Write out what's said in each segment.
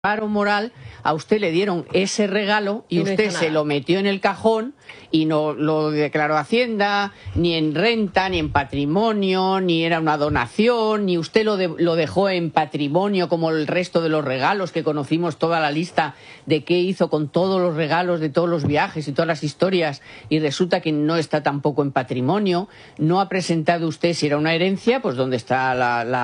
paro moral, a usted le dieron ese regalo y usted se lo metió en el cajón y no lo declaró Hacienda, ni en renta, ni en patrimonio, ni era una donación, ni usted lo dejó en patrimonio como el resto de los regalos, que conocimos toda la lista de qué hizo con todos los regalos de todos los viajes y todas las historias, y resulta que no está tampoco en patrimonio. No ha presentado usted, si era una herencia, pues dónde está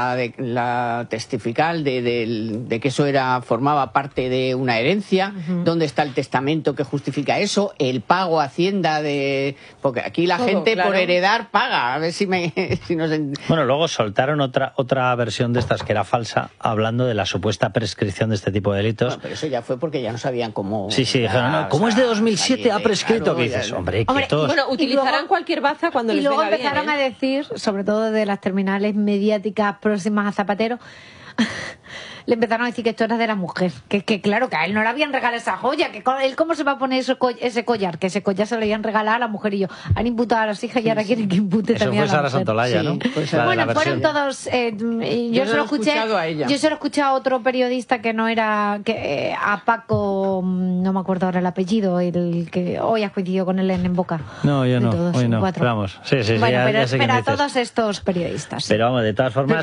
la testifical de que eso formaba parte de una herencia, dónde está el testamento que justifica eso, el pago a Hacienda porque aquí la gente por heredar paga. A ver si nos... Bueno, luego soltaron otra versión de estas que era falsa, hablando de la supuesta prescripción de este tipo de delitos. Bueno, pero eso ya fue porque ya no sabían cómo... Sí, dijeron, no, ¿cómo es de 2007 ha prescrito? Claro, ¿qué dices? Hombre, quietos. Bueno, utilizarán cualquier baza cuando les venga bien. Y luego empezaron a decir, sobre todo de las terminales mediáticas próximas a Zapatero, le empezaron a decir que esto era de la mujer, que claro, que a él no le habían regalado esa joya, que él cómo se va a poner ese collar, que ese collar se lo habían regalado a la mujer, y han imputado a las hijas y ahora quieren que impute también a la mujer. Eso fue Sara Santolaya, ¿no? Pues bueno, fueron todos... yo se lo escuché a otro periodista que no era... a Paco, no me acuerdo ahora el apellido, el que hoy has coincidido con él en Boca. No, yo no, hoy no. Vamos, sí, bueno, ya sé pero a todos estos periodistas. Pero vamos, de todas formas...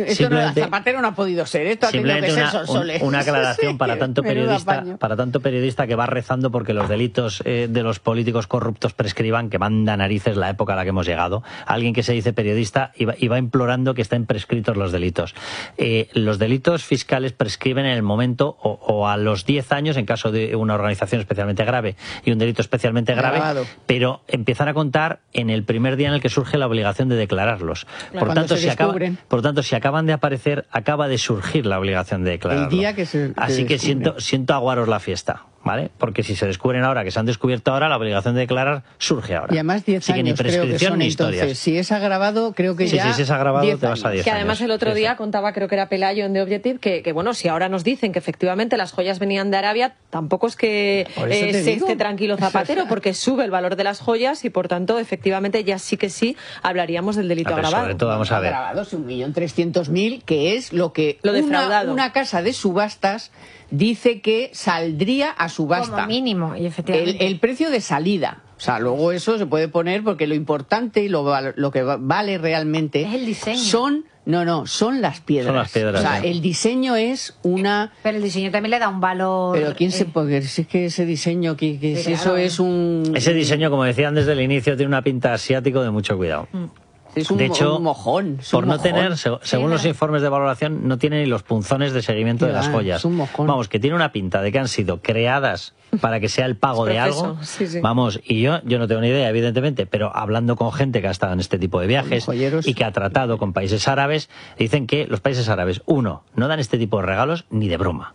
Zapatero no ha podido ser, esto ha tenido que ser Sonsoles. Una aclaración para tanto periodista que va rezando porque los delitos de los políticos corruptos prescriban, que manda narices la época a la que hemos llegado. Alguien que se dice periodista y va implorando que estén prescritos los delitos. Los delitos fiscales prescriben en el momento o a los 10 años en caso de una organización especialmente grave y un delito especialmente grave, pero empiezan a contar en el primer día en el que surge la obligación de declararlos. Por tanto, si acaban de aparecer, acaba de surgir la obligación de declararlo. El día que Así que siento aguaros la fiesta, ¿vale? Porque si se descubren ahora, que se han descubierto ahora, la obligación de declarar surge ahora. Y además 10 años, ni prescripción creo que son, ni historias. Entonces, si es agravado, creo que ya... Si es agravado, te vas a 10 años. Que además el otro día contaba, creo que era Pelayo en The Objective, que bueno, si ahora nos dicen que efectivamente las joyas venían de Arabia, tampoco es que se esté tranquilo Zapatero, porque sube el valor de las joyas y por tanto, efectivamente, ya sí que sí hablaríamos del delito agravado. Sobre todo, vamos a ver. Agravados 1.300.000, que es lo que una casa de subastas dice que saldría a subasta. Como mínimo, y efectivamente. El precio de salida. O sea, luego eso se puede poner porque lo importante y lo que vale realmente es el diseño. Son las piedras. Son las piedras. O sea, el diseño es una... Pero el diseño también le da un valor... Pero quién se puede... Si es que ese diseño, si claro, eso es un... Ese diseño, como decían desde el inicio, tiene una pinta asiático de mucho cuidado. Es un, de hecho, un mojón. Tener, según los informes de valoración, no tiene ni los punzones de seguimiento de las joyas. Es un mojón. Vamos, que tiene una pinta de que han sido creadas para que sea el pago de algo. Vamos, y yo no tengo ni idea, evidentemente, pero hablando con gente que ha estado en este tipo de viajes y que ha tratado con países árabes, dicen que los países árabes, no dan este tipo de regalos ni de broma.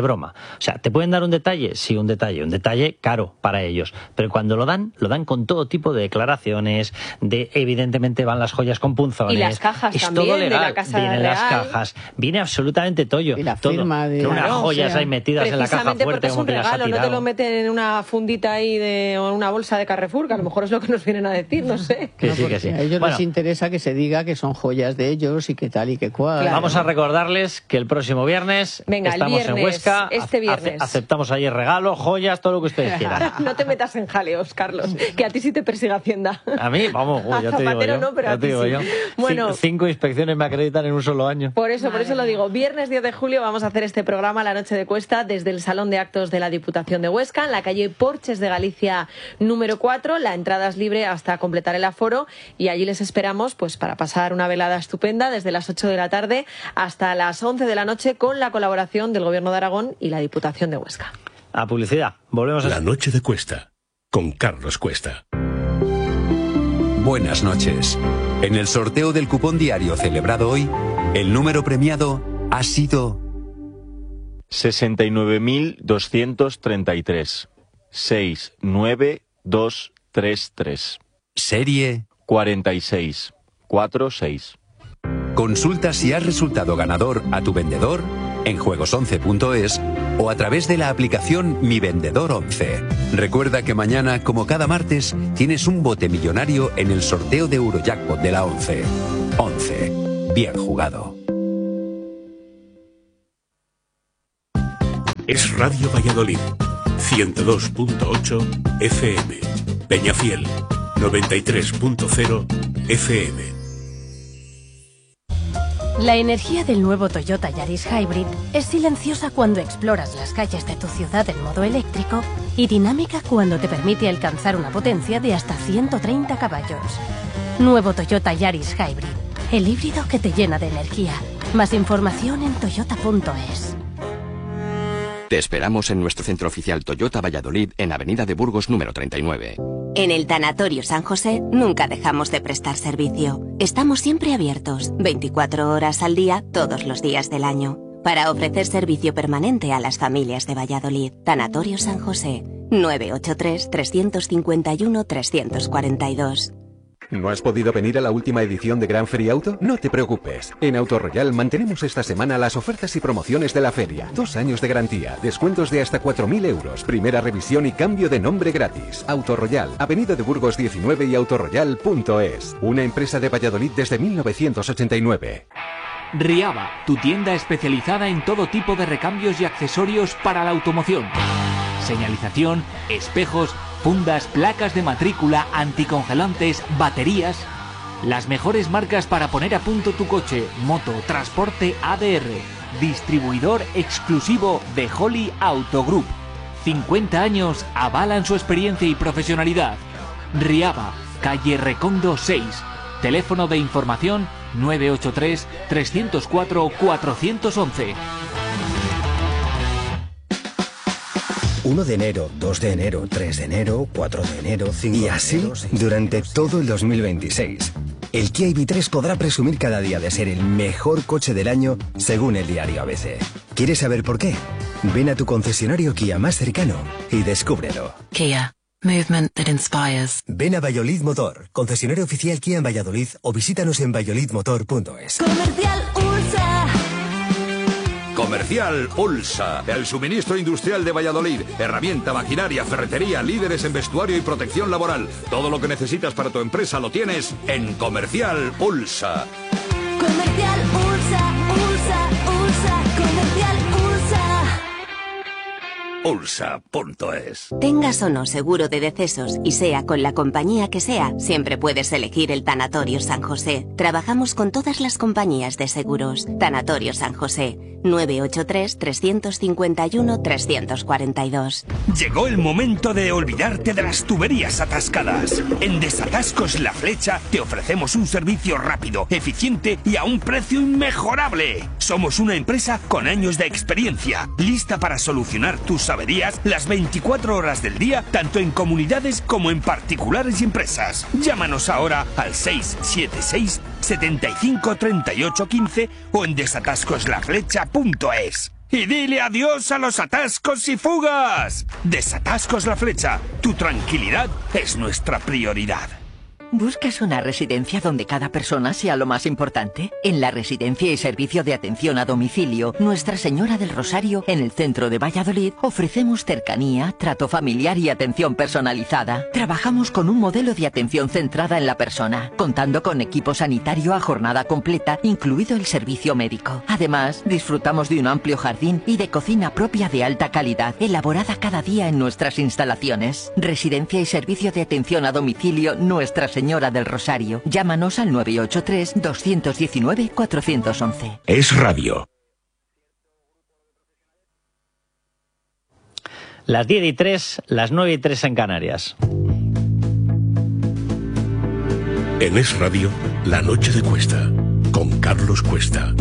O sea, ¿te pueden dar un detalle? Sí, un detalle caro para ellos. Pero cuando lo dan con todo tipo de declaraciones, evidentemente van las joyas con punzones. Y las cajas es también, todo legal. de la Casa Vienen Real. las cajas. Viene absolutamente tollo. Y la todo. firma de... Unas joyas ahí metidas en la caja fuerte como que las ha regalo, tirado. no te lo meten en una fundita ahí o en una bolsa de Carrefour, que a lo mejor es lo que nos vienen a decir, no sé. Que sí. A ellos les interesa que se diga que son joyas de ellos y que tal y que cual. Claro. Vamos a recordarles que el próximo viernes estamos en Huesca. Este viernes. Aceptamos ahí regalo, joyas, todo lo que ustedes quieran. No te metas en jaleos, Carlos, que a ti sí te persigue Hacienda. A mí, vamos, ya te digo yo. No, pero a ti sí. Bueno, 5 inspecciones me acreditan en un solo año. Por eso lo digo. Viernes 10 de julio vamos a hacer este programa La Noche de Cuesta desde el Salón de Actos de la Diputación de Huesca, en la calle Porches de Galicia número 4. La entrada es libre hasta completar el aforo y allí les esperamos pues para pasar una velada estupenda desde las 8 de la tarde hasta las 11 de la noche con la colaboración del Gobierno de Aragón y la Diputación de Huesca. A publicidad. Volvemos a... La Noche de Cuesta, con Carlos Cuesta. Buenas noches. En el sorteo del cupón diario celebrado hoy, el número premiado ha sido 69.233. 69233. Serie 4646. Consulta si has resultado ganador a tu vendedor en juegos11.es o a través de la aplicación Mi Vendedor 11. Recuerda que mañana, como cada martes, tienes un bote millonario en el sorteo de Eurojackpot de la 11. 11. Bien jugado. Es Radio Valladolid, 102.8 FM. Peñafiel, 93.0 FM. La energía del nuevo Toyota Yaris Hybrid es silenciosa cuando exploras las calles de tu ciudad en modo eléctrico y dinámica cuando te permite alcanzar una potencia de hasta 130 caballos. Nuevo Toyota Yaris Hybrid, el híbrido que te llena de energía. Más información en toyota.es. Te esperamos en nuestro centro oficial Toyota Valladolid en Avenida de Burgos número 39. En el Tanatorio San José nunca dejamos de prestar servicio. Estamos siempre abiertos, 24 horas al día, todos los días del año, para ofrecer servicio permanente a las familias de Valladolid. Tanatorio San José, 983-351-342. ¿No has podido venir a la última edición de Gran Feria Auto? No te preocupes. En Autoroyal mantenemos esta semana las ofertas y promociones de la feria. 2 años de garantía, descuentos de hasta 4.000 euros, primera revisión y cambio de nombre gratis. Autoroyal, Avenida de Burgos 19 y autoroyal.es. Una empresa de Valladolid desde 1989. Riaba, tu tienda especializada en todo tipo de recambios y accesorios para la automoción. Señalización, espejos, fundas, placas de matrícula, anticongelantes, baterías. Las mejores marcas para poner a punto tu coche, moto, transporte ADR. Distribuidor exclusivo de Holly Auto Group. 50 años avalan su experiencia y profesionalidad. Riaba, calle Recondo 6. Teléfono de información 983-304-411. 1 de enero, 2 de enero, 3 de enero, 4 de enero, 5 y así durante todo el 2026. El Kia EV3 podrá presumir cada día de ser el mejor coche del año según el diario ABC. ¿Quieres saber por qué? Ven a tu concesionario Kia más cercano y descúbrelo. Kia. Movement that inspires. Ven a Valladolid Motor, concesionario oficial Kia en Valladolid o visítanos en valladolidmotor.es. Comercial Ulsa. Comercial Ulsa, el suministro industrial de Valladolid. Herramienta, maquinaria, ferretería, líderes en vestuario y protección laboral. Todo lo que necesitas para tu empresa lo tienes en Comercial Ulsa. Comercial Ulsa, Ulsa, Ulsa, Comercial Ulsa. Ulsa.es. Tengas o no seguro de decesos y sea con la compañía que sea, siempre puedes elegir el Tanatorio San José. Trabajamos con todas las compañías de seguros. Tanatorio San José, 983-351-342. Llegó el momento de olvidarte de las tuberías atascadas. En Desatascos La Flecha te ofrecemos un servicio rápido, eficiente y a un precio inmejorable. Somos una empresa con años de experiencia, lista para solucionar tus averías las 24 horas del día, tanto en comunidades como en particulares y empresas. Llámanos ahora al 676 75 38 15 o en desatascoslaflecha.es. Y dile adiós a los atascos y fugas. Desatascos La Flecha, tu tranquilidad es nuestra prioridad. ¿Buscas una residencia donde cada persona sea lo más importante? En la Residencia y Servicio de Atención a Domicilio Nuestra Señora del Rosario, en el centro de Valladolid, ofrecemos cercanía, trato familiar y atención personalizada. Trabajamos con un modelo de atención centrada en la persona, contando con equipo sanitario a jornada completa, incluido el servicio médico. Además, disfrutamos de un amplio jardín y de cocina propia de alta calidad, elaborada cada día en nuestras instalaciones. Residencia y Servicio de Atención a Domicilio Nuestra Señora del Rosario. Llámanos al 983-219-411. Es radio. Las 10:03, las 9:03 en Canarias. En Es Radio, La Noche de Cuesta, con Carlos Cuesta.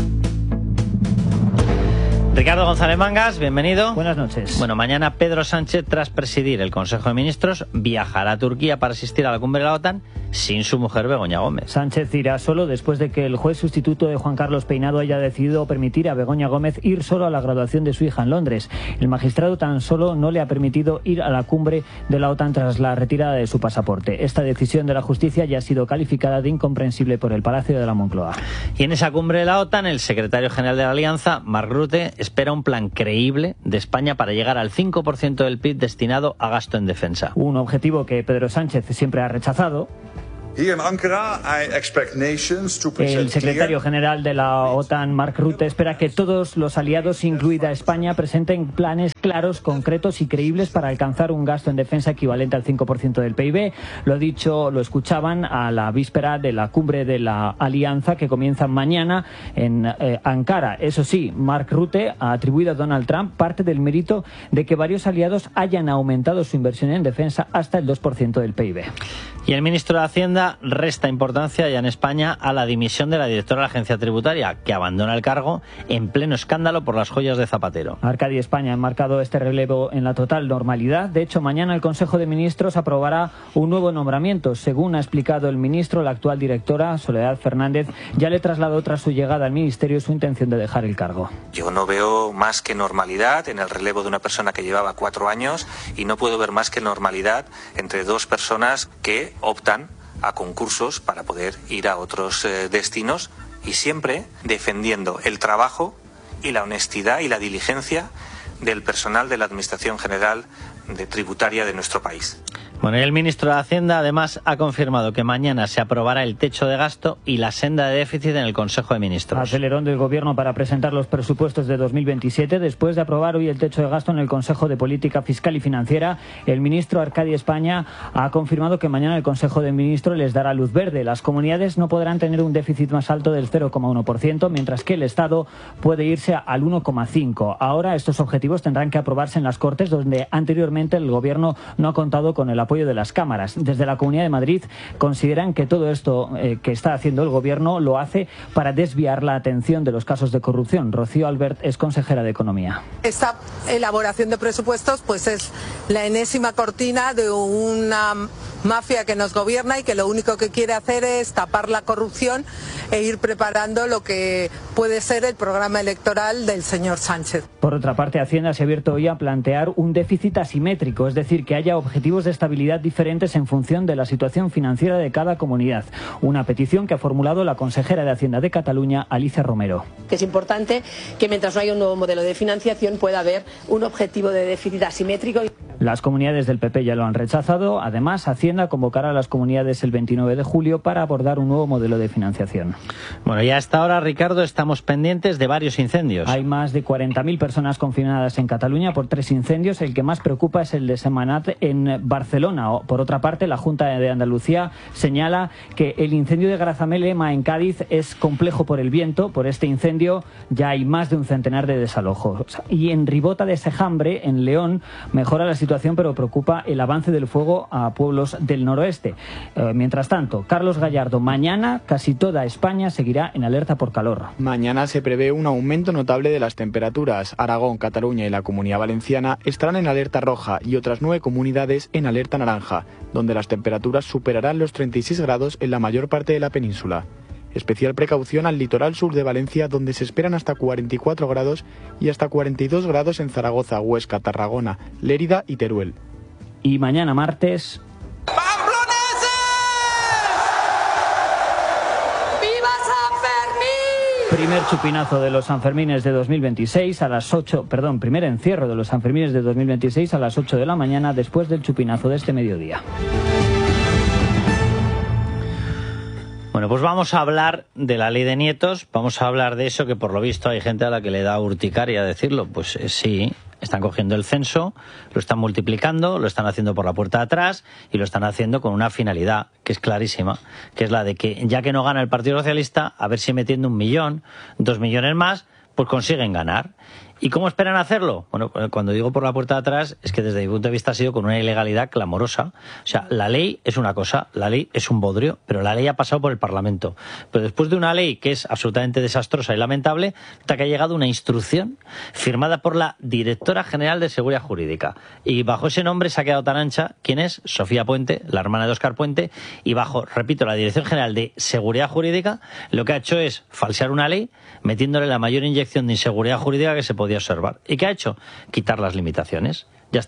Ricardo González Mangas, bienvenido. Buenas noches. Bueno, mañana Pedro Sánchez, tras presidir el Consejo de Ministros, viajará a Turquía para asistir a la cumbre de la OTAN sin su mujer Begoña Gómez. Sánchez irá solo después de que el juez sustituto de Juan Carlos Peinado haya decidido permitir a Begoña Gómez ir solo a la graduación de su hija en Londres. El magistrado tan solo no le ha permitido ir a la cumbre de la OTAN tras la retirada de su pasaporte. Esta decisión de la justicia ya ha sido calificada de incomprensible por el Palacio de la Moncloa. Y en esa cumbre de la OTAN, el secretario general de la Alianza, Mark Rutte, espera un plan creíble de España para llegar al 5% del PIB destinado a gasto en defensa. Un objetivo que Pedro Sánchez siempre ha rechazado. El secretario general de la OTAN, Mark Rutte, espera que todos los aliados, incluida España, presenten planes claros, concretos y creíbles para alcanzar un gasto en defensa equivalente al 5% del PIB. Lo escuchaban a la víspera de la cumbre de la Alianza que comienza mañana en Ankara. Eso sí, Mark Rutte ha atribuido a Donald Trump parte del mérito de que varios aliados hayan aumentado su inversión en defensa hasta el 2% del PIB. Y el ministro de Hacienda resta importancia ya en España a la dimisión de la directora de la agencia tributaria, que abandona el cargo en pleno escándalo por las joyas de Zapatero. Arcadi España ha enmarcado este relevo en la total normalidad. De hecho, mañana el Consejo de Ministros aprobará un nuevo nombramiento. Según ha explicado el ministro, la actual directora, Soledad Fernández, ya le trasladó tras su llegada al ministerio su intención de dejar el cargo. Yo no veo más que normalidad en el relevo de una persona que llevaba 4 años y no puedo ver más que normalidad entre dos personas que optan a concursos para poder ir a otros destinos y siempre defendiendo el trabajo y la honestidad y la diligencia del personal de la Administración General Tributaria de nuestro país. Bueno, el ministro de Hacienda además ha confirmado que mañana se aprobará el techo de gasto y la senda de déficit en el Consejo de Ministros. Acelerón del Gobierno para presentar los presupuestos de 2027. Después de aprobar hoy el techo de gasto en el Consejo de Política Fiscal y Financiera, el ministro Arcadi España ha confirmado que mañana el Consejo de Ministros les dará luz verde. Las comunidades no podrán tener un déficit más alto del 0,1%, mientras que el Estado puede irse al 1,5%. Ahora estos objetivos tendrán que aprobarse en las Cortes, donde anteriormente el Gobierno no ha contado con el apoyo de las cámaras. Desde la Comunidad de Madrid consideran que todo esto que está haciendo el Gobierno lo hace para desviar la atención de los casos de corrupción. Rocío Albert es consejera de Economía. Esta elaboración de presupuestos pues es la enésima cortina de una mafia que nos gobierna y que lo único que quiere hacer es tapar la corrupción e ir preparando lo que puede ser el programa electoral del señor Sánchez. Por otra parte, Hacienda se ha abierto hoy a plantear un déficit asimétrico, es decir, que haya objetivos de estabilidad diferentes en función de la situación financiera de cada comunidad. Una petición que ha formulado la consejera de Hacienda de Cataluña, Alicia Romero. Es importante que mientras no haya un nuevo modelo de financiación pueda haber un objetivo de déficit asimétrico. Las comunidades del PP ya lo han rechazado. Además, Hacienda convocará a las comunidades el 29 de julio para abordar un nuevo modelo de financiación. Bueno, y hasta ahora, Ricardo, estamos pendientes de varios incendios. Hay más de 40.000 personas confinadas en Cataluña por 3 incendios. El que más preocupa es el de Sentmenat en Barcelona. Por otra parte, la Junta de Andalucía señala que el incendio de Grazamema en Cádiz es complejo por el viento. Por este incendio ya hay más de un centenar de desalojos. Y en Ribota de Sejambre, en León, mejora la situación, pero preocupa el avance del fuego a pueblos del noroeste. Mientras tanto, Carlos Gallardo, mañana casi toda España seguirá en alerta por calor. Mañana se prevé un aumento notable de las temperaturas. Aragón, Cataluña y la Comunidad Valenciana estarán en alerta roja y otras 9 comunidades en alerta naranja, donde las temperaturas superarán los 36 grados en la mayor parte de la península. Especial precaución al litoral sur de Valencia, donde se esperan hasta 44 grados y hasta 42 grados en Zaragoza, Huesca, Tarragona, Lérida y Teruel. Y mañana martes... Primer chupinazo de los Sanfermines de 2026 a las 8, primer encierro de los Sanfermines de 2026 a las 8 de la mañana después del chupinazo de este mediodía. Bueno, pues vamos a hablar de la ley de nietos, vamos a hablar de eso que por lo visto hay gente a la que le da urticaria decirlo. Pues sí, están cogiendo el censo, lo están multiplicando, lo están haciendo por la puerta de atrás y lo están haciendo con una finalidad que es clarísima, que es la de que ya que no gana el Partido Socialista, a ver si metiendo 1 millón, 2 millones más, pues consiguen ganar. ¿Y cómo esperan hacerlo? Bueno, cuando digo por la puerta de atrás es que desde mi punto de vista ha sido con una ilegalidad clamorosa. O sea, la ley es una cosa, la ley es un bodrio, pero la ley ha pasado por el Parlamento. Pero después de una ley que es absolutamente desastrosa y lamentable, hasta que ha llegado una instrucción firmada por la Directora General de Seguridad Jurídica. Y bajo ese nombre se ha quedado tan ancha, ¿quién es? Sofía Puente, la hermana de Óscar Puente, y bajo, repito, la Dirección General de Seguridad Jurídica, lo que ha hecho es falsear una ley, metiéndole la mayor inyección de inseguridad jurídica que se podía observar. ¿Y qué ha hecho? Quitar las limitaciones. Ya está.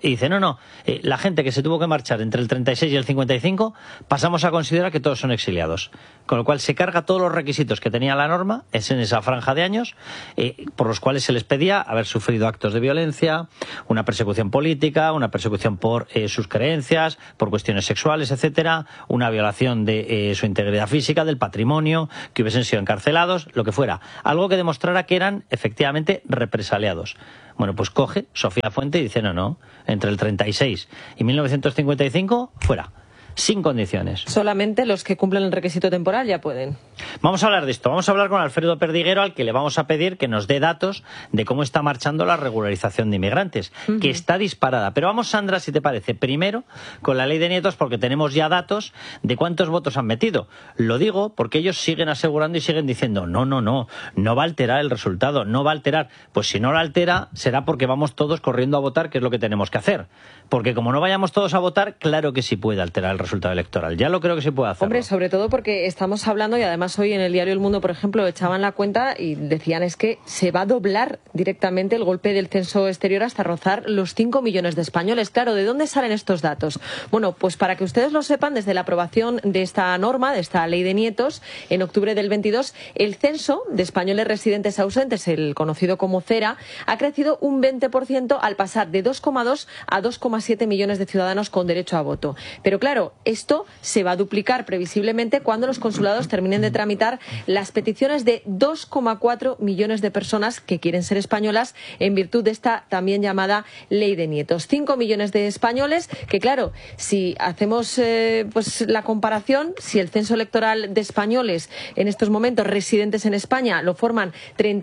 Y dice, no, la gente que se tuvo que marchar entre el 36 y el 55, pasamos a considerar que todos son exiliados. Con lo cual se carga todos los requisitos que tenía la norma, es en esa franja de años, por los cuales se les pedía haber sufrido actos de violencia, una persecución política, una persecución por sus creencias, por cuestiones sexuales, etcétera, una violación de su integridad física, del patrimonio, que hubiesen sido encarcelados, lo que fuera. Algo que demostrara que eran efectivamente represaliados. Bueno, pues coge Sofía Fuente y dice, no, entre el 36 y 1955, fuera. Sin condiciones. Solamente los que cumplen el requisito temporal ya pueden. Vamos a hablar de esto. Vamos a hablar con Alfredo Perdiguero, al que le vamos a pedir que nos dé datos de cómo está marchando la regularización de inmigrantes, que está disparada. Pero vamos, Sandra, si te parece, primero con la ley de nietos, porque tenemos ya datos de cuántos votos han metido. Lo digo porque ellos siguen asegurando y siguen diciendo, no va a alterar el resultado, no va a alterar. Pues si no lo altera, será porque vamos todos corriendo a votar, que es lo que tenemos que hacer. Porque como no vayamos todos a votar, claro que sí puede alterar el resultado electoral. Ya lo creo que se puede hacer. Hombre, sobre todo porque estamos hablando, y además hoy en el diario El Mundo, por ejemplo, echaban la cuenta y decían es que se va a doblar directamente el golpe del censo exterior hasta rozar los 5 millones de españoles. Claro, ¿de dónde salen estos datos? Bueno, pues para que ustedes lo sepan, desde la aprobación de esta norma, de esta ley de nietos, en octubre del 22, el censo de españoles residentes ausentes, el conocido como CERA, ha crecido un 20% al pasar de 2,2 a 2,7 millones de ciudadanos con derecho a voto. Pero claro, esto se va a duplicar previsiblemente cuando los consulados terminen de tramitar las peticiones de 2,4 millones de personas que quieren ser españolas en virtud de esta también llamada ley de nietos. 5 millones de españoles que, claro, si hacemos pues la comparación, si el censo electoral de españoles en estos momentos residentes en España lo forman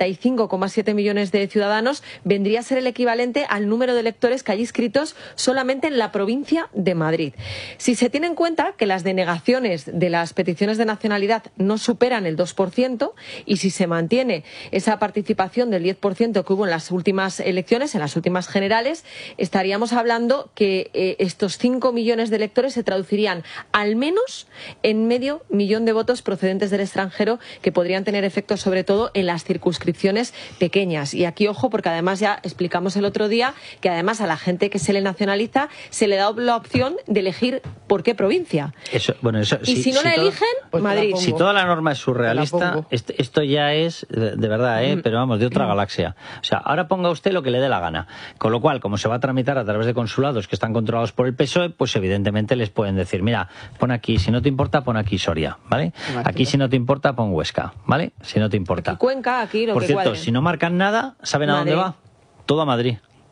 35,7 millones de ciudadanos, vendría a ser el equivalente al número de electores que hay inscritos solamente en la provincia de Madrid. Si se tiene en cuenta que las denegaciones de las peticiones de nacionalidad no superan el 2% y si se mantiene esa participación del 10% que hubo en las últimas elecciones, en las últimas generales, estaríamos hablando que estos 5 millones de electores se traducirían al menos en medio millón de votos procedentes del extranjero que podrían tener efectos sobre todo en las circunscripciones pequeñas. Y aquí, ojo, porque además ya explicamos el otro día que además a la gente que se le nacionaliza se le da la opción de elegir por qué provincia. Y si no la eligen, pues Madrid. Si toda la norma es surrealista, esto ya es de verdad, pero vamos, de otra galaxia. O sea, ahora ponga usted lo que le dé la gana. Con lo cual, como se va a tramitar a través de consulados que están controlados por el PSOE, pues evidentemente les pueden decir, mira, pon aquí, si no te importa, pon aquí Soria, ¿vale? Aquí, si no te importa, pon Huesca, ¿vale? Si no te importa. Aquí Cuenca, aquí lo por que cierto, cuadre. si no marcan nada, ¿saben a dónde va? Todo a Madrid.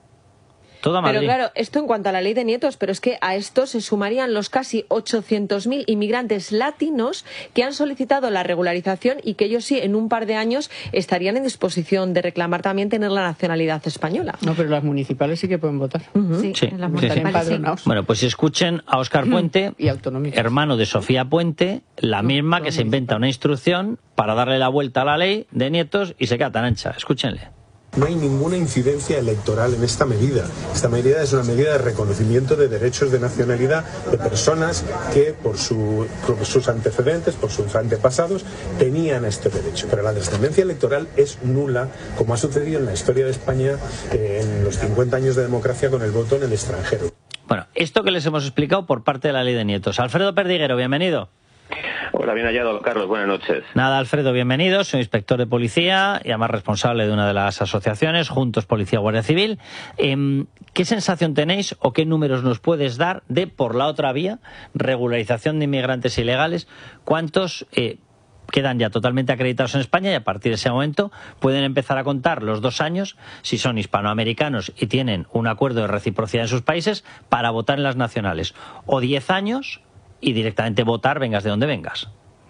Pero claro, esto en cuanto a la ley de nietos, pero es que a esto se sumarían los casi 800.000 inmigrantes latinos que han solicitado la regularización y que ellos sí, en un par de años, estarían en disposición de reclamar también tener la nacionalidad española. No, pero las municipales sí que pueden votar. Sí. Las municipales sí. Bueno, pues escuchen a Óscar Puente, hermano de Sofía Puente, la misma que se inventa una instrucción para darle la vuelta a la ley de nietos y se queda tan ancha. Escúchenle. No hay ninguna incidencia electoral en esta medida. Esta medida es una medida de reconocimiento de derechos de nacionalidad de personas que por sus antecedentes, por sus antepasados, tenían este derecho. Pero la descendencia electoral es nula, como ha sucedido en la historia de España en los 50 años de democracia con el voto en el extranjero. Bueno, esto que les hemos explicado por parte de la ley de nietos. Alfredo Perdiguero, bienvenido. Hola, bien hallado, Carlos. Buenas noches. Nada, Alfredo, bienvenido. Soy inspector de policía y además responsable de una de las asociaciones, Juntos Policía Guardia Civil. ¿Qué sensación tenéis o qué números nos puedes dar de, por la otra vía, regularización de inmigrantes ilegales? ¿Cuántos quedan ya totalmente acreditados en España y a partir de ese momento pueden empezar a contar los 2 años, si son hispanoamericanos y tienen un acuerdo de reciprocidad en sus países, para votar en las nacionales? ¿O 10 años y directamente votar, vengas de donde vengas?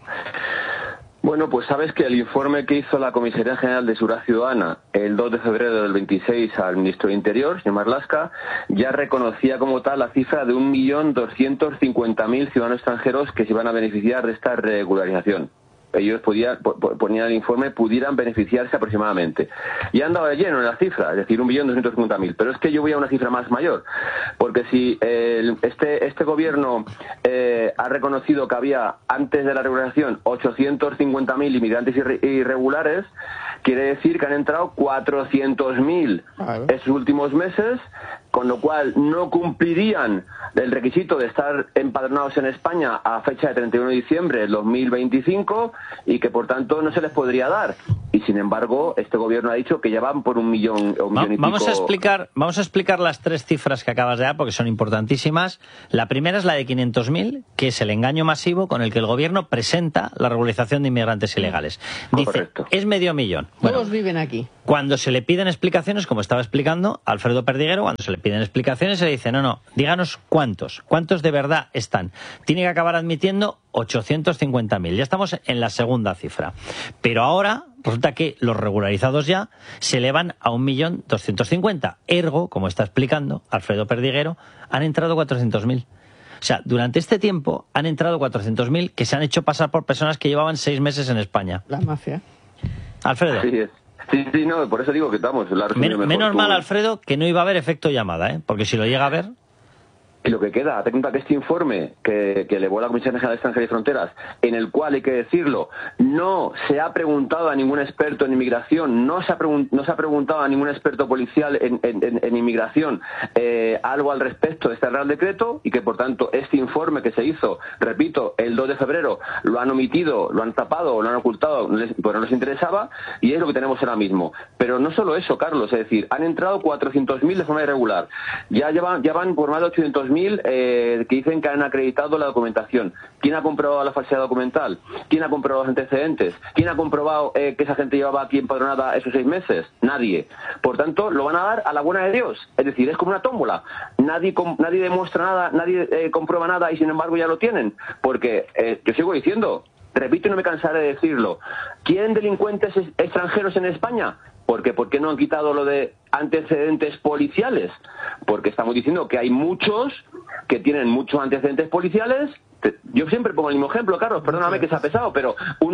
Bueno, pues sabes que el informe que hizo la Comisaría General de Seguridad Ciudadana el 2 de febrero del 26 al ministro de Interior, señor Marlaska, ya reconocía como tal la cifra de 1.250.000 ciudadanos extranjeros que se iban a beneficiar de esta regularización. Ellos ponían el informe, pudieran beneficiarse aproximadamente. Y han dado de lleno en la cifra, es decir, 1.250.000. Pero es que yo voy a una cifra más mayor, porque si este gobierno ha reconocido que había, antes de la regularización, 850.000 inmigrantes irregulares, quiere decir que han entrado 400.000 estos últimos meses con lo cual no cumplirían el requisito de estar empadronados en España a fecha de 31 de diciembre del 2025 y que por tanto no se les podría dar. Y sin embargo, este gobierno ha dicho que ya van por 1 millón o 1 millón y pico. Vamos a explicar las 3 cifras que acabas de dar porque son importantísimas. La primera es la de 500.000, que es el engaño masivo con el que el gobierno presenta la regularización de inmigrantes ilegales. Dice, correcto, es medio millón. Bueno, todos viven aquí. Cuando se le piden explicaciones, como estaba explicando Alfredo Perdiguero, cuando se le piden explicaciones se le dice, no, díganos cuántos de verdad están. Tiene que acabar admitiendo 850.000. Ya estamos en la segunda cifra. Pero ahora resulta que los regularizados ya se elevan a 1.250.000. Ergo, como está explicando Alfredo Perdiguero, han entrado 400.000. O sea, durante este tiempo han entrado 400.000 que se han hecho pasar por personas que llevaban 6 meses en España. La mafia. Alfredo. Así es. Sí, no, por eso digo que estamos. Menos mal, Alfredo, que no iba a haber efecto llamada, ¿eh? Porque si lo llega a ver... Y lo que queda, ten en cuenta que este informe que elevó la Comisión General de Extranjería y Fronteras, en el cual, hay que decirlo, no se ha preguntado a ningún experto en inmigración, no se ha preguntado a ningún experto policial en inmigración algo al respecto de este Real Decreto, y que por tanto este informe que se hizo, repito, el 2 de febrero, lo han omitido, lo han tapado, lo han ocultado, pues no les interesaba, y es lo que tenemos ahora mismo. Pero no solo eso, Carlos, es decir, han entrado 400.000 de forma irregular, ya van por más de 800.000 que dicen que han acreditado la documentación. ¿Quién ha comprobado la falsedad documental? ¿Quién ha comprobado los antecedentes? ¿Quién ha comprobado que esa gente llevaba aquí empadronada esos 6 meses? Nadie. Por tanto, lo van a dar a la buena de Dios. Es decir, es como una tómbola. Nadie demuestra nada, nadie comprueba nada y sin embargo ya lo tienen. Porque yo sigo diciendo, repito y no me cansaré de decirlo, ¿quieren delincuentes extranjeros en España? Porque ¿por qué no han quitado lo de antecedentes policiales? Porque estamos diciendo que hay muchos que tienen muchos antecedentes policiales. Yo siempre pongo el mismo ejemplo, Carlos, perdóname que sea pesado, pero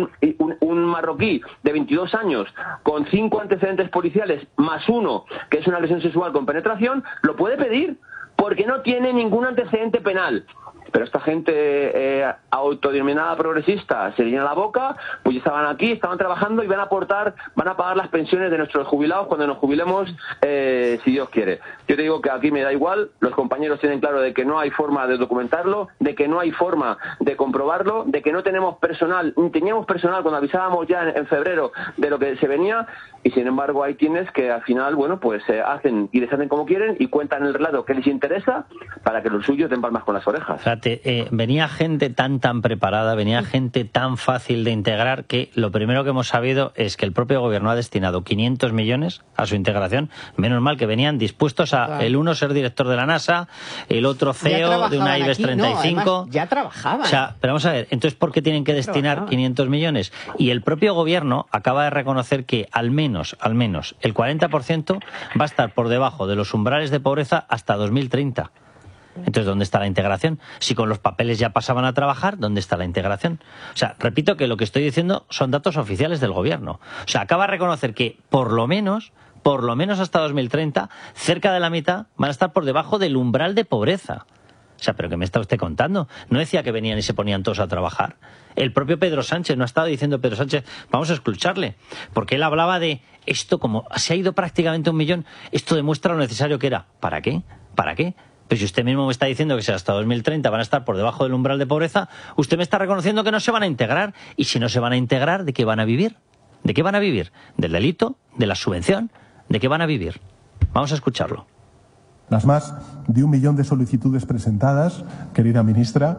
un marroquí de 22 años con 5 antecedentes policiales más 1, que es una agresión sexual con penetración, lo puede pedir porque no tiene ningún antecedente penal. Pero esta gente autodenominada progresista se llena la boca, pues estaban aquí, estaban trabajando y van a pagar las pensiones de nuestros jubilados cuando nos jubilemos, si Dios quiere. Yo te digo que aquí me da igual, los compañeros tienen claro de que no hay forma de documentarlo, de que no hay forma de comprobarlo, de que no tenemos personal, teníamos personal cuando avisábamos ya en febrero de lo que se venía, y sin embargo hay quienes que al final, bueno, pues hacen y deshacen como quieren y cuentan el relato que les interesa para que los suyos den palmas con las orejas. Venía gente tan preparada, venía gente tan fácil de integrar que lo primero que hemos sabido es que el propio gobierno ha destinado 500 millones a su integración. Menos mal que venían dispuestos a, el uno ser director de la NASA, el otro CEO de una IBEX 35. No, ya trabajaban. O sea, pero vamos a ver, entonces ¿por qué tienen que destinar 500 millones? Y el propio gobierno acaba de reconocer que al menos el 40% va a estar por debajo de los umbrales de pobreza hasta 2030. Entonces, ¿dónde está la integración? Si con los papeles ya pasaban a trabajar, ¿dónde está la integración? O sea, repito que lo que estoy diciendo son datos oficiales del gobierno. O sea, acaba de reconocer que por lo menos hasta 2030, cerca de la mitad van a estar por debajo del umbral de pobreza. O sea, ¿pero qué me está usted contando? No decía que venían y se ponían todos a trabajar. El propio Pedro Sánchez, no ha estado diciendo Pedro Sánchez, vamos a escucharle, porque él hablaba de esto, como se ha ido prácticamente 1 millón, esto demuestra lo necesario que era. ¿Para qué? ¿Para qué? Pues si usted mismo me está diciendo que si hasta 2030 van a estar por debajo del umbral de pobreza, usted me está reconociendo que no se van a integrar. Y si no se van a integrar, ¿de qué van a vivir? ¿De qué van a vivir? ¿Del delito? ¿De la subvención? ¿De qué van a vivir? Vamos a escucharlo. Las más de 1 millón de solicitudes presentadas, querida ministra,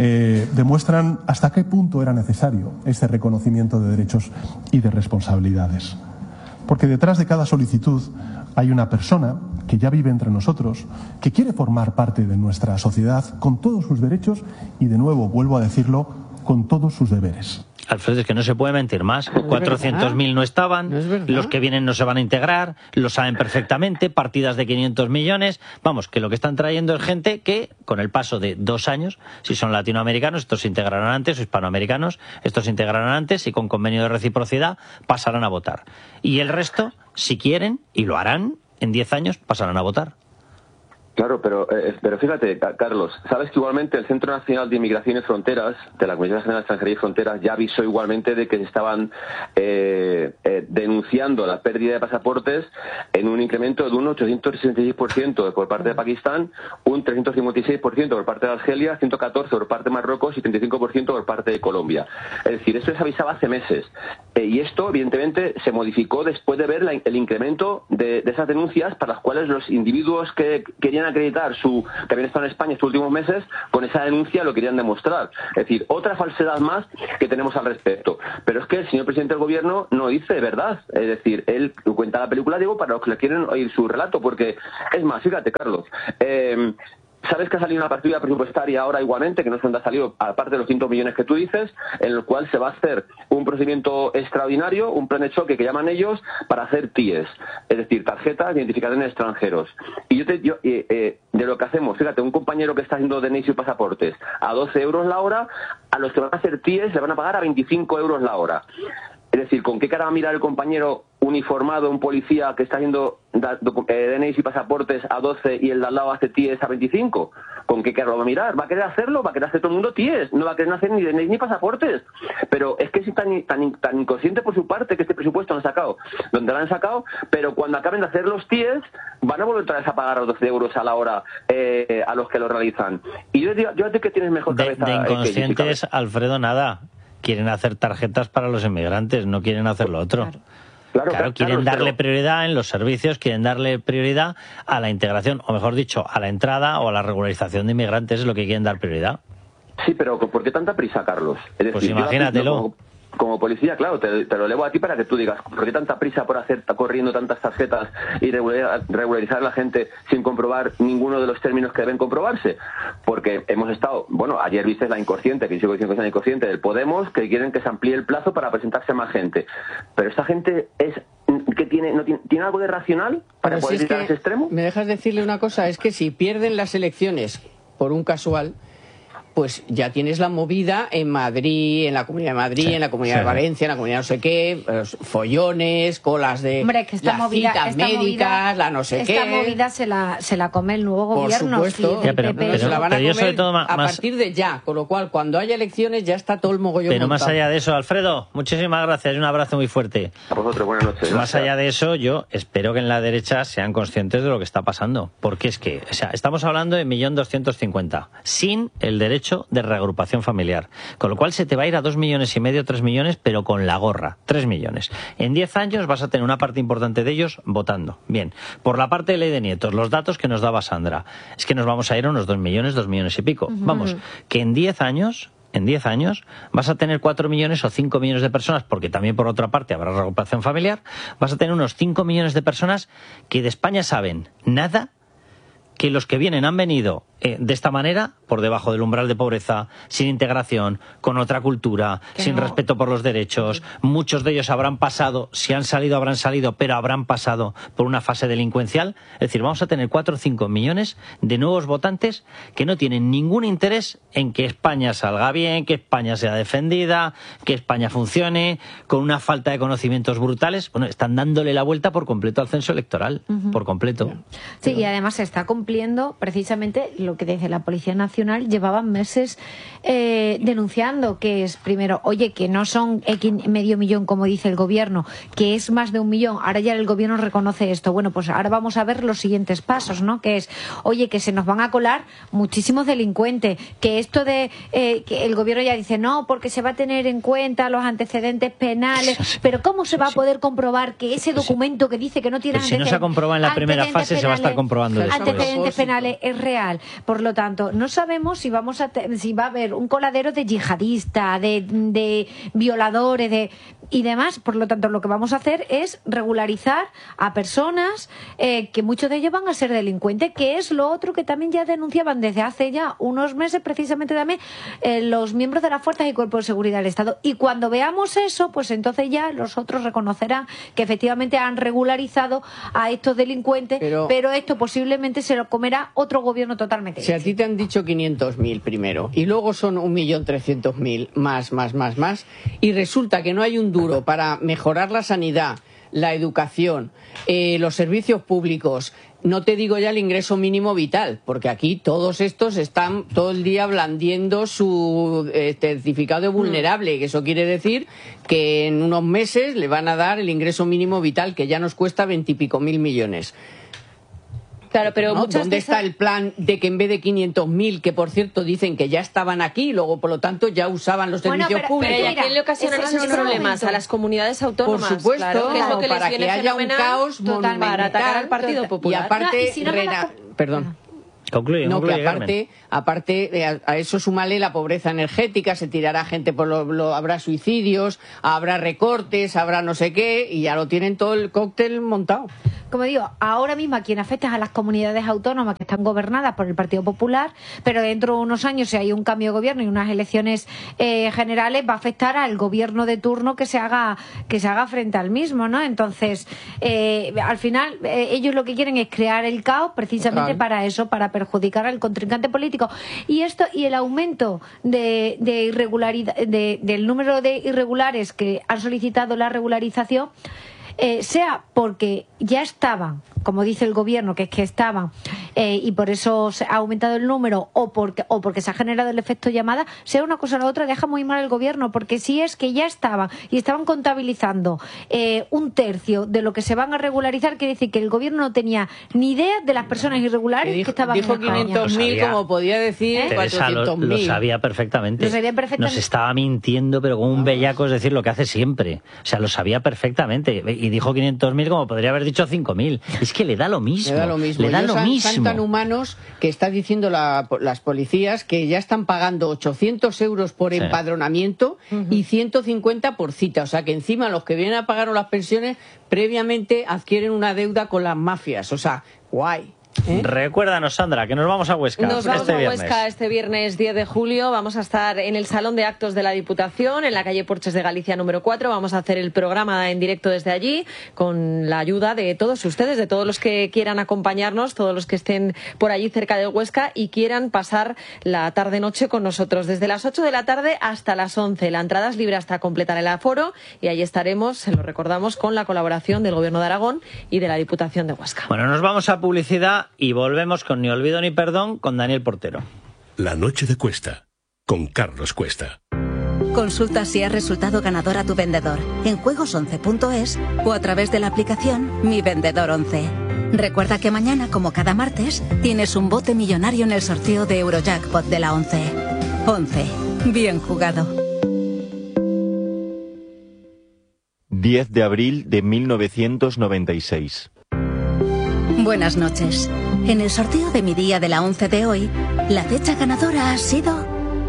demuestran hasta qué punto era necesario ese reconocimiento de derechos y de responsabilidades. Porque detrás de cada solicitud hay una persona que ya vive entre nosotros, que quiere formar parte de nuestra sociedad con todos sus derechos y, de nuevo, vuelvo a decirlo, con todos sus deberes. Alfredo, es que no se puede mentir más. 400.000 no estaban, los que vienen no se van a integrar, lo saben perfectamente, partidas de 500 millones. Vamos, que lo que están trayendo es gente que, con el paso de 2 años, si son latinoamericanos, estos se integrarán antes, o hispanoamericanos, estos se integrarán antes y con convenio de reciprocidad pasarán a votar. Y el resto, si quieren, y lo harán, en 10 años pasarán a votar. Claro, pero fíjate, Carlos, sabes que igualmente el Centro Nacional de Inmigración y Fronteras, de la Comisión General de Extranjería y Fronteras, ya avisó igualmente de que se estaban denunciando la pérdida de pasaportes en un incremento de un 866% por parte de Pakistán, un 356% por parte de Argelia, 114% por parte de Marruecos y 35% por parte de Colombia. Es decir, esto se avisaba hace meses. Y esto, evidentemente, se modificó después de ver el incremento de esas denuncias para las cuales los individuos que querían acreditar que habían estado en España estos últimos meses, con esa denuncia lo querían demostrar. Es decir, otra falsedad más que tenemos al respecto. Pero es que el señor presidente del gobierno no dice verdad. Es decir, él cuenta la película, digo, para los que le quieren oír su relato, porque es más, fíjate, Carlos, ¿sabes que ha salido una partida presupuestaria ahora igualmente, que no sé dónde ha salido, aparte de los 5 millones que tú dices, en el cual se va a hacer un procedimiento extraordinario, un plan de choque que llaman ellos, para hacer TIEs, es decir, tarjetas de identificación de extranjeros? Y de lo que hacemos, fíjate, un compañero que está haciendo DNIs y pasaportes a 12 euros la hora, a los que van a hacer TIEs le van a pagar a 25 euros la hora. Es decir, ¿con qué cara va a mirar el compañero uniformado, un policía que está haciendo DNIs y pasaportes a 12 y el de al lado hace TIEs a 25? ¿Con qué cara lo va a mirar? ¿Va a querer hacerlo? ¿Va a querer hacer todo el mundo TIEs? No va a querer hacer ni DNIs ni pasaportes. Pero es que es tan inconsciente por su parte que este presupuesto lo han sacado donde lo han sacado, pero cuando acaben de hacer los TIEs van a volver otra vez a pagar los 12 euros a la hora a los que lo realizan. Y yo digo que tienes mejor cabeza. De inconscientes, Alfredo, nada. Quieren hacer tarjetas para los inmigrantes, no quieren hacer lo otro. Claro, quieren darle prioridad en los servicios, quieren darle prioridad a la integración, o mejor dicho, a la entrada o a la regularización de inmigrantes, es lo que quieren dar prioridad. Sí, pero ¿por qué tanta prisa, Carlos? Es decir, pues imagínatelo. Como policía, claro, te lo elevo a ti para que tú digas, ¿por qué tanta prisa por hacer corriendo tantas tarjetas y regularizar a la gente sin comprobar ninguno de los términos que deben comprobarse? Porque hemos estado, bueno, ayer viste la inconsciente, que sigo diciendo que es la inconsciente del Podemos, que quieren que se amplíe el plazo para presentarse más gente. Pero esta gente ¿tiene algo de racional para poder llegar a ese extremo? ¿Me dejas decirle una cosa? Es que si pierden las elecciones por un casual, pues ya tienes la movida en Madrid, en la Comunidad de Madrid, en la Comunidad de Valencia, en la Comunidad no sé qué, follones, colas de las citas médicas, la no sé qué. Esta movida se la come el nuevo gobierno. Por supuesto, sí, pero se la van a comer a partir de ya, con lo cual cuando haya elecciones ya está todo el mogollón Pero montado. Más allá de eso, Alfredo, muchísimas gracias, un abrazo muy fuerte. A vosotros, buenas noches. Más allá de eso, yo espero que en la derecha sean conscientes de lo que está pasando, porque es que, o sea, estamos hablando de 1.250.000, sin el derecho de reagrupación familiar, con lo cual se te va a ir a 2,5 millones, 3 millones, pero con la gorra, 3 millones. En 10 años vas a tener una parte importante de ellos votando. Bien, por la parte de ley de nietos, los datos que nos daba Sandra, es que nos vamos a ir a unos 2 millones y pico. Vamos, que en 10 años vas a tener 4 millones o 5 millones de personas, porque también por otra parte habrá reagrupación familiar, vas a tener unos 5 millones de personas que de España saben nada, que los que vienen han venido de esta manera, por debajo del umbral de pobreza, sin integración, con otra cultura, sin respeto por los derechos. Muchos de ellos habrán pasado, si han salido habrán salido, pero habrán pasado por una fase delincuencial. Es decir, vamos a tener 4 o 5 millones de nuevos votantes que no tienen ningún interés en que España salga bien, que España sea defendida, que España funcione, con una falta de conocimientos brutales. Bueno, están dándole la vuelta por completo al censo electoral, por completo. Sí, y además se está cumpliendo precisamente lo que dice la Policía Nacional. Llevaban meses denunciando que es, primero, oye, que no son medio millón como dice el gobierno, que es más de 1 millón. Ahora ya el gobierno reconoce esto. Bueno, pues ahora vamos a ver los siguientes pasos, ¿no? Que es, oye, que se nos van a colar muchísimos delincuentes, que esto de que el gobierno ya dice no, porque se va a tener en cuenta los antecedentes penales, pero ¿cómo se va a poder comprobar que ese documento que dice que no tiene antecedentes? Si no se ha comprobado en la primera fase, penales, se va a estar comprobando después. Antecedentes penales es real. Por lo tanto, no sabemos si va a haber un coladero de yihadistas, de violadores, y demás. Por lo tanto, lo que vamos a hacer es regularizar a personas que muchos de ellos van a ser delincuentes, que es lo otro que también ya denunciaban desde hace ya unos meses, precisamente también los miembros de las fuerzas y cuerpos de seguridad del Estado. Y cuando veamos eso, pues entonces ya los otros reconocerán que efectivamente han regularizado a estos delincuentes, pero esto posiblemente se lo comerá otro gobierno totalmente. Si a ti te han dicho 500.000 primero y luego son 1.300.000 más, y resulta que no hay un duro para mejorar la sanidad, la educación, los servicios públicos, no te digo ya el ingreso mínimo vital, porque aquí todos estos están todo el día blandiendo su certificado de vulnerable, que eso quiere decir que en unos meses le van a dar el ingreso mínimo vital, que ya nos cuesta 20 y pico mil millones. Claro, pero ¿no? ¿Dónde está el plan de que en vez de 500.000, que por cierto dicen que ya estaban aquí, luego por lo tanto ya usaban los servicios públicos? Pero ¿y a quién le ocasionan esos problemas? A las comunidades autónomas. Por supuesto, claro, que es lo que para les que haya un caos para atacar al Partido Popular. Y aparte, perdón. Concluye, que aparte a eso súmale la pobreza energética, se tirará gente habrá suicidios, habrá recortes, habrá no sé qué, y ya lo tienen todo el cóctel montado. Como digo, ahora mismo a quien afecta es a las comunidades autónomas que están gobernadas por el Partido Popular, pero dentro de unos años, si hay un cambio de gobierno y unas elecciones generales, va a afectar al gobierno de turno que se haga frente al mismo, ¿no? Entonces, al final, ellos lo que quieren es crear el caos precisamente para eso, para perjudicar al contrincante político. Y el aumento de irregularidad, del número de irregulares que han solicitado la regularización, sea porque ya estaban, como dice el gobierno, que es que estaban, y por eso se ha aumentado el número, o porque se ha generado el efecto llamada, sea una cosa o la otra, deja muy mal el gobierno, porque si es que ya estaban y estaban contabilizando un tercio de lo que se van a regularizar, quiere decir que el gobierno no tenía ni idea de las personas irregulares que estaban en España. Dijo 500.000, como podía decir 400.000. Lo sabía perfectamente. Nos estaba mintiendo, pero con un bellaco, es decir, lo que hace siempre. O sea, lo sabía perfectamente. Y dijo 500.000 como podría haber dicho 5.000. Es que le da lo mismo. Son tan humanos que está diciendo las policías que ya están pagando 800 euros por empadronamiento y 150 por cita. O sea que encima los que vienen a pagar las pensiones previamente adquieren una deuda con las mafias. O sea, guay. Recuérdanos, Sandra, que nos vamos a Huesca. Nos vamos a Huesca este viernes 10 de julio. Vamos a estar en el Salón de Actos de la Diputación, en la calle Porches de Galicia número 4. Vamos a hacer el programa en directo desde allí, con la ayuda de todos ustedes, de todos los que quieran acompañarnos, todos los que estén por allí cerca de Huesca y quieran pasar la tarde-noche con nosotros. Desde las 8 de la tarde hasta las 11. La entrada es libre hasta completar el aforo y ahí estaremos, se lo recordamos, con la colaboración del Gobierno de Aragón y de la Diputación de Huesca. Bueno, nos vamos a publicidad y volvemos con Ni Olvido ni Perdón con Daniel Portero. La noche de Cuesta, con Carlos Cuesta. Consulta si has resultado ganador a tu vendedor en juegos11.es o a través de la aplicación Mi Vendedor 11. Recuerda que mañana, como cada martes, tienes un bote millonario en el sorteo de Eurojackpot de la 11. 11. Bien jugado. 10 de abril de 1996. Buenas noches. En el sorteo de mi día de la 11 de hoy, la fecha ganadora ha sido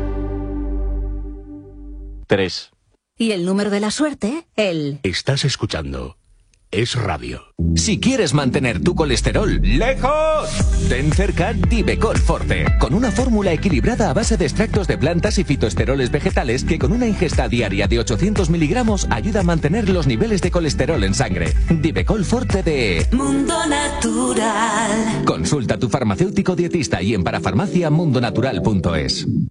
3. Y el número de la suerte, el... Estás escuchando Es Radio. Si quieres mantener tu colesterol lejos, ten cerca Divecol Forte, con una fórmula equilibrada a base de extractos de plantas y fitoesteroles vegetales que con una ingesta diaria de 800 miligramos ayuda a mantener los niveles de colesterol en sangre. Divecol Forte de Mundo Natural. Consulta a tu farmacéutico dietista y en parafarmaciamundonatural.es.